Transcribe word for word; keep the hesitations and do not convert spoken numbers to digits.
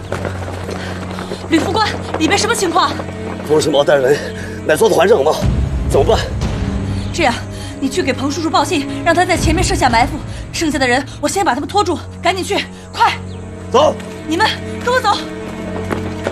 吕副官，里边什么情况？ 冯世茂带人乃做的还政吗？怎么办？ 这样，你去给彭叔叔报信，让他在前面设下埋伏，剩下的人我先把他们拖住，赶紧去，快！ 走， 你们跟我走。